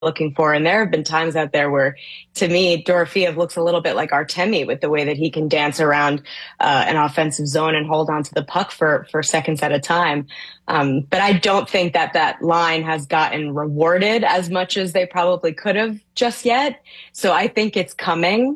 looking for. And there have been times out there where, to me, Dorofeev looks a little bit like Artemi with the way that he can dance around an offensive zone and hold onto the puck for seconds at a time. But I don't think that line has gotten rewarded as much as they probably could have just yet. So I think it's coming.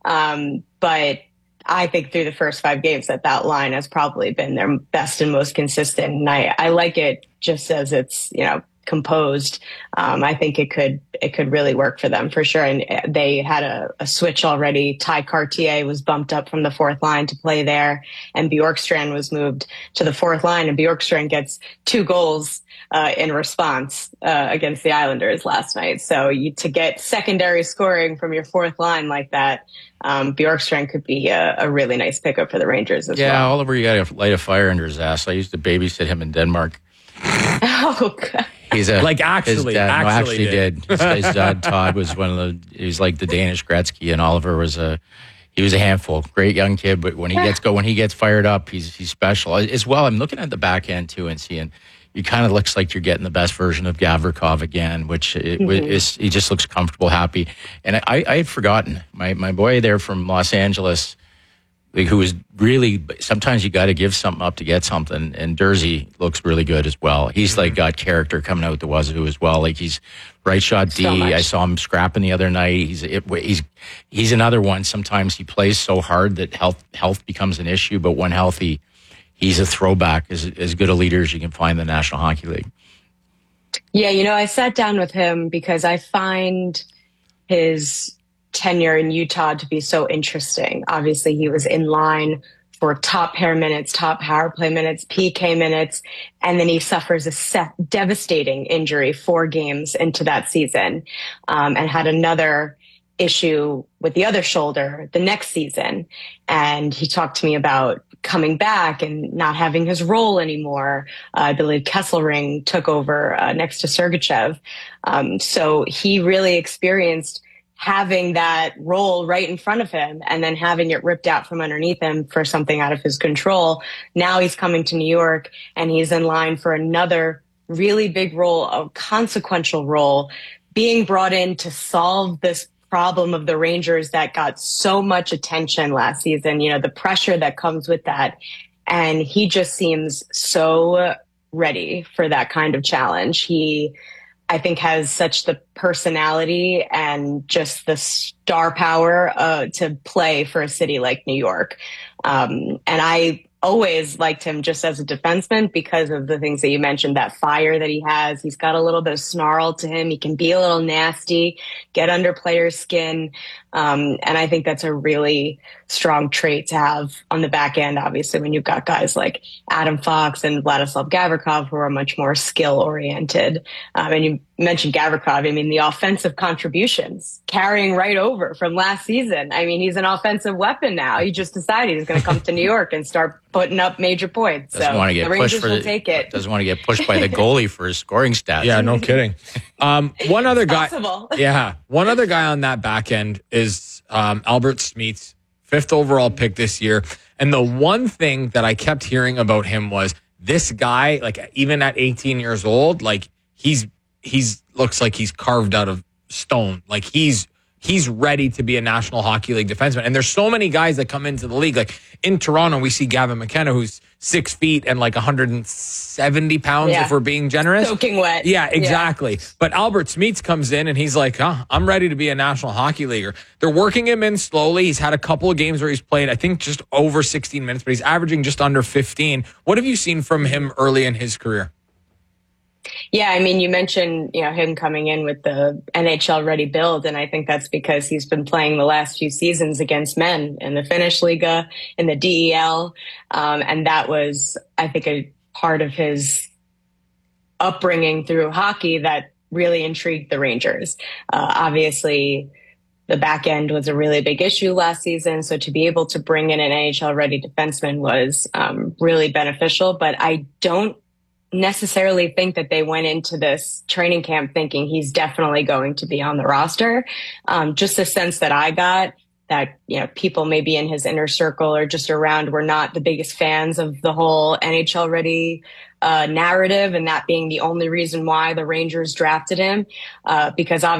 But I think through the first 5 games that line has probably been their best and most consistent. And I like it just as it's, composed. I think it could really work for them for sure. And they had a switch already. Ty Cartier was bumped up from the 4th line to play there, and Bjorkstrand was moved to the 4th line, and Bjorkstrand gets 2 goals in response against the Islanders last night. So to get secondary scoring from your 4th line like that, Bjorkstrand could be a really nice pickup for the Rangers as well. Yeah, Oliver, you got to light a fire under his ass. I used to babysit him in Denmark. Oh, God. He's actually did. His dad, Todd, was he was like the Danish Gretzky, and Oliver was he was a handful. Great young kid, but when he gets fired up, he's special. As well, I'm looking at the back end too and seeing it kind of looks like you're getting the best version of Gavrikov again, which he just looks comfortable, happy. And I had forgotten my boy there from Los Angeles, who was really, sometimes you got to give something up to get something. And Durzi looks really good as well. He's got character coming out the wazoo as well. Like he's right shot D. I saw him scrapping the other night. He's another one. Sometimes he plays so hard that health becomes an issue. But when healthy, he's a throwback, as good a leader as you can find in the National Hockey League. Yeah, I sat down with him because I find his tenure in Utah to be so interesting. Obviously, he was in line for top pair minutes, top power play minutes, PK minutes, and then he suffers a devastating injury 4 games into that season, and had another issue with the other shoulder the next season. And he talked to me about coming back and not having his role anymore. I believe Kesselring took over next to Sergachev. So he really experienced having that role right in front of him and then having it ripped out from underneath him for something out of his control. Now he's coming to New York and he's in line for another really big role, a consequential role, being brought in to solve this problem of the Rangers that got so much attention last season, the pressure that comes with that. And he just seems so ready for that kind of challenge. He, I think, has such the personality and just the star power to play for a city like New York. And I always liked him just as a defenseman because of the things that you mentioned, that fire that he has. He's got a little bit of snarl to him. He can be a little nasty, get under players' skin. And I think that's a really strong trait to have on the back end, obviously, when you've got guys like Adam Fox and Vladislav Gavrikov, who are much more skill-oriented. And you mentioned Gavrikov. I mean, the offensive contributions carrying right over from last season. I mean, he's an offensive weapon now. He just decided he's going to come to New York and start putting up major points. Doesn't want to get the Rangers will take it. Doesn't want to get pushed by the goalie for his scoring stats. Yeah, no kidding. One other guy. Possible. Yeah, one other guy on that back end is Albert Smeets, 5th overall pick this year. And the one thing that I kept hearing about him was this guy, like even at 18 years old, like he's looks like he's carved out of stone. Like he's ready to be a National Hockey League defenseman. And there's so many guys that come into the league. Like in Toronto, we see Gavin McKenna, who's 6 feet and like 170 pounds, if we're being generous. Soaking wet. Yeah, exactly. Yeah. But Albert Smeets comes in and he's like, I'm ready to be a National Hockey Leaguer. They're working him in slowly. He's had a couple of games where he's played, I think, just over 16 minutes, but he's averaging just under 15. What have you seen from him early in his career? Yeah, I mean, you mentioned, him coming in with the NHL ready build, and I think that's because he's been playing the last few seasons against men in the Finnish Liga, in the DEL, and that was, I think, a part of his upbringing through hockey that really intrigued the Rangers. Obviously, the back end was a really big issue last season, so to be able to bring in an NHL ready defenseman was really beneficial, but I don't necessarily think that they went into this training camp thinking he's definitely going to be on the roster. Just the sense that I got that, people maybe in his inner circle or just around were not the biggest fans of the whole NHL ready narrative, and that being the only reason why the Rangers drafted him, because